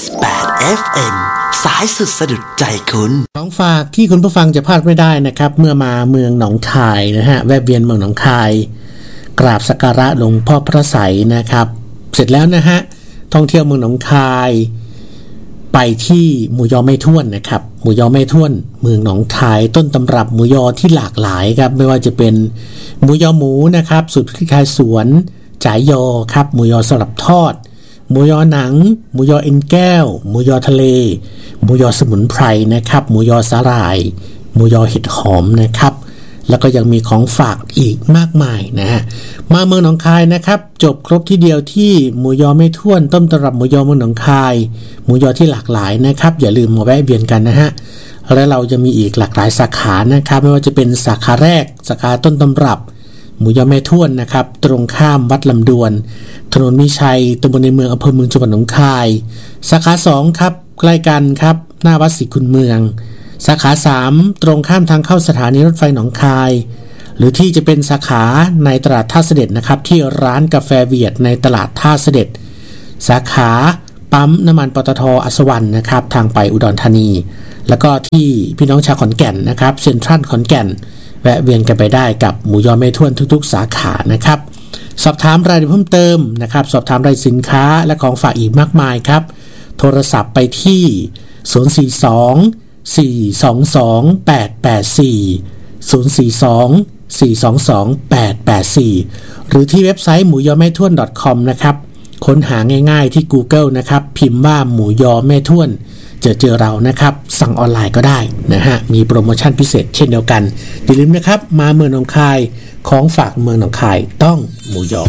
88 FM สายสุดสะดุดใจคุณของฝากที่คุณผู้ฟังจะพลาดไม่ได้นะครับเมื่อมาเมืองหนองคายนะฮะแวะเวียนเมืองหนองคายกราบสักการะหลวงพ่อพระไสยนะครับเสร็จแล้วนะฮะท่องเที่ยวเมืองหนองคายไปที่หมูยอแม่ท้วนนะครับหมูยอแม่ท้วนเมืองหนองคายต้นตำรับหมูยอที่หลากหลายครับไม่ว่าจะเป็นหมูยอหมูนะครับสูตรพริกไทยสวนจ่ายยอครับหมูยอสลับทอดหมูยอหนังหมูยอเอ็นแก้วหมูยอทะเลหมูยอสมุนไพรนะครับหมูยอสาหร่ายหมูยอเห็ดหอมนะครับแล้วก็ยังมีของฝากอีกมากมายนะฮะมาเมืองหนองคายนะครับจบครบที่เดียวที่หมูยอไม่ท้วนต้มตำรับหมูยอเมืองหนองคายหมูยอที่หลากหลายนะครับอย่าลืมมาแวะเวียนกันนะฮะและเราจะมีอีกหลากหลายสาขานะครับไม่ว่าจะเป็นสาขาแรกสาขาต้นตำรับหมูยอแม่ท้วนนะครับตรงข้ามวัดลำดวนถนนมิชัยตำบลในเมืองอำเภอเมืองจังหวัดหนองคายสาขา2ครับใกล้กันครับหน้าวัดศรีคุณเมืองสาขา3ตรงข้ามทางเข้าสถานีรถไฟหนองคายหรือที่จะเป็นสาขาในตลาดท่าเสด็จนะครับที่ร้านกาแฟเวียดในตลาดท่าเสด็จสาขาปั๊มน้ำมันปตท.อัศวรรณนะครับทางไปอุดรธานีแล้วก็ที่พี่น้องชาวขอนแก่นนะครับเซ็นทรัลขอนแก่นแวะเวียนกันไปได้กับหมูยอแม่ท้วนทุกๆสาขานะครับสอบถามรายละเอียดเพิ่มเติมนะครับสอบถามรายสินค้าและของฝากอีกมากมายครับโทรศัพท์ไปที่042-422-884 หรือที่เว็บไซต์หมูยอแม่ท้วน .com นะครับค้นหาง่ายๆที่ Google นะครับพิมพ์ว่าหมูยอแม่ท้วนเจอเรานะครับสั่งออนไลน์ก็ได้นะฮะมีโปรโมชั่นพิเศษเช่นเดียวกันอย่าลืมนะครับมาเมืองหนองคายของฝากเมืองหนองคายต้องหมูยอ